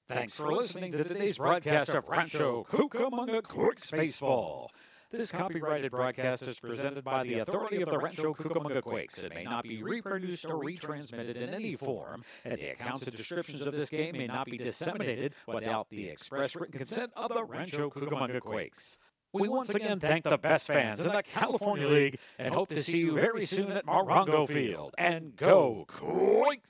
Thanks for listening to today's broadcast of Rancho Cucamonga Quakes Baseball. This copyrighted broadcast is presented by the authority of the Rancho Cucamonga Quakes. It may not be reproduced or retransmitted in any form, and the accounts and descriptions of this game may not be disseminated without the express written consent of the Rancho Cucamonga Quakes. We once again thank the best fans in the California League and hope to see you very soon at Morongo Field. And go Quakes!